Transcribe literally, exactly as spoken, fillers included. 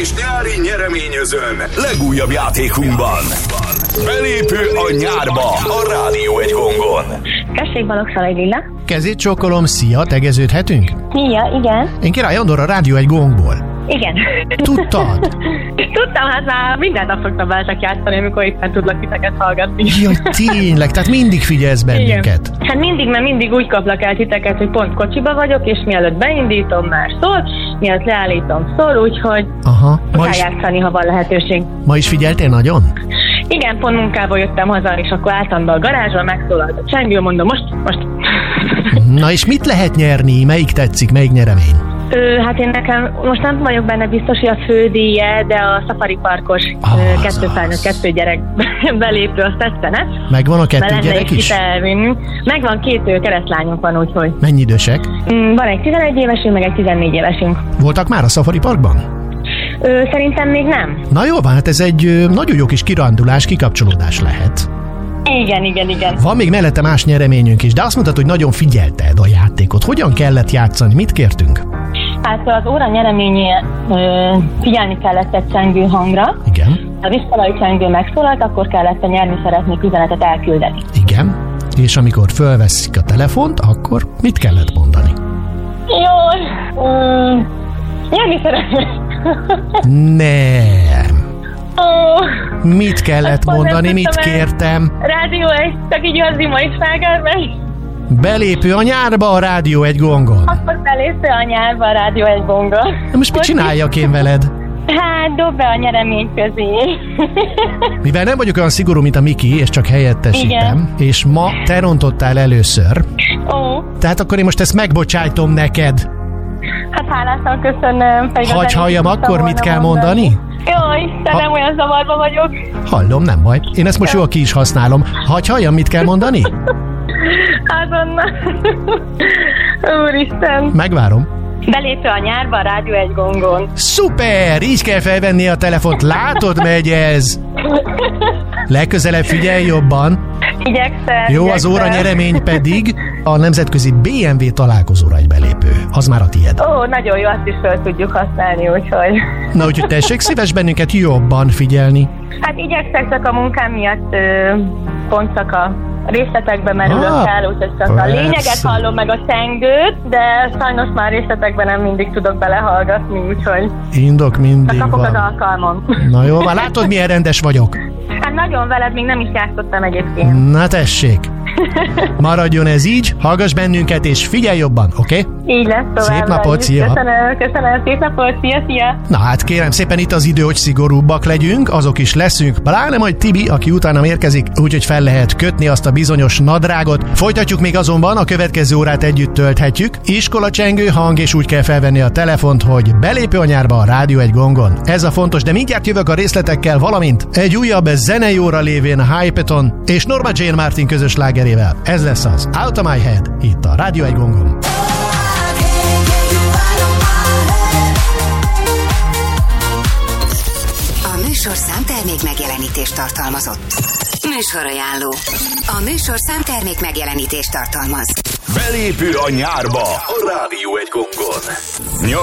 és nyári nyereményözön legújabb játékunkban. Belépő a nyárba a Rádió egy gongon. Tessék, Balogh Lilla. Kezét csókolom, szia, tegeződhetünk? Szia, igen. Én Király Andor, a Rádió egy gongból. Igen. Tudtad? Tudtam, hát már minden nap szoktam veletek játszani, amikor éppen tudlak titeket hallgatni. Jaj, tényleg, tehát mindig figyelsz bennünket. Igen. Hát mindig, mert mindig úgy kaplak el titeket, hogy pont kocsiba vagyok, és mielőtt beindítom, már szól, mielőtt leállítom, szól, úgyhogy Aha, ma kell is, játszani, ha van lehetőség. ma is figyeltél nagyon? Igen, pont munkából jöttem haza, és akkor álltam be a garázsba, megszólalt a csengő, mondom, most, most. Na és mit lehet nyerni? Melyik tetszik, melyik nyeremény? Ö, hát én nekem most nem vagyok benne biztos, hogy a fődíje, de a Safari Parkos Ah, ö, az kettő felnőtt, az. kettő gyerek belépő, azt tetszene. Megvan a Be kettő lenne gyerek egy is? kit elvinni. Megvan, két ö, keresztlányunk van, úgyhogy. Mennyi idősek? Mm, van egy tizenegy évesünk, meg egy tizennégy évesünk. Voltak már a Safari Parkban? Ö, szerintem még nem. Na jó, van, hát ez egy ö, nagyon jó kis kirándulás, kikapcsolódás lehet. Igen, igen, igen. Van még mellette más nyereményünk is, de azt mondtad, hogy nagyon figyelted a játékot. Hogyan kellett játszani? Mit kértünk? Hát az óra nyereményé ö, figyelni kellett egy csengő hangra. Igen, Ha visszalai csengő megszólalt, akkor kellett a nyerni szeretnék üzenetet elküldeni. igen. És amikor fölveszik a telefont, akkor mit kellett mondani? Jaj, ö, nyerni szeretnék. Nem. Ó, Mit kellett Ezt pont nem mondani, mit tudtam el. kértem? Rádió egy, csak így az ima is felgár meg. Belépő a nyárba a Rádió egy gongon. Akkor belépő a nyárba a Rádió egy gonga. Na most mit csináljak én veled? Hát, dob be a nyeremény közé. Mivel nem vagyok olyan szigorú, mint a Miki, és csak helyettesítem, Igen. és ma te rontottál először, Ó, tehát akkor én most ezt megbocsájtom neked. hát hálásan köszönöm. pedig az Hagy elég halljam, tudtam akkor volna mit kell mondani? Jaj, de Ha- nem olyan zavarba vagyok. Hallom, nem baj. Én ezt most jól ki is használom. Hagy halljam, mit kell mondani? Azonnal. Úristen. Megvárom. Belépő a nyárba a Rádió egy gongon. Szuper! Így kell felvenni a telefont. Látod, megy ez. Legközelebb figyelj jobban. Igyekszem. Jó, az igyekszem. óra nyeremény pedig a nemzetközi bé em vé találkozóra egy belépő. Az már a tiéd. Ó, nagyon jó, azt is fel tudjuk használni, úgyhogy... Na, úgyhogy tessék szíves bennünket jobban figyelni. Hát igyekszek, csak a munkám miatt ö, pont csak a részletekbe merülök Ah, el, úgyhogy csak a persze. lényeget hallom meg a csengőt, de sajnos már részletekben nem mindig tudok belehallgatni, úgyhogy Indok mindig csak kapok az van. alkalmam. Na jó, van, látod, milyen rendes vagyok? Hát nagyon veled még nem is játszottam egyébként. Na tessék. Maradjon ez így, hallgass bennünket és figyelj jobban, oké? Okay? Így lesz tovább. Szép napot, szia. Köszönöm, köszönöm, szép napot, szia, szia. Na hát kérem szépen, itt az idő, hogy szigorúbbak legyünk, azok is leszünk, pláne majd Tibi, aki utána érkezik, úgyhogy fel lehet kötni azt a bizonyos nadrágot. Folytatjuk még azonban, a következő órát együtt tölthetjük. Iskola csengő hang, és úgy kell felvenni a telefont, hogy belépő a nyárba a Rádió egy gongon. Ez a fontos, de mindjárt jövök a részletekkel, valamint egy újabb zenei óra lévén a Hypeton és Norma Jean Martin közös slágerével. Ez lesz az Out of My Head, itt a Rádió egy gongon. A műsor számtermék megjelenítést tartalmazott. Műsorajánló. A műsor számtermék megjelenítést tartalmaz. Belépő a nyárba a Rádió egy gongon.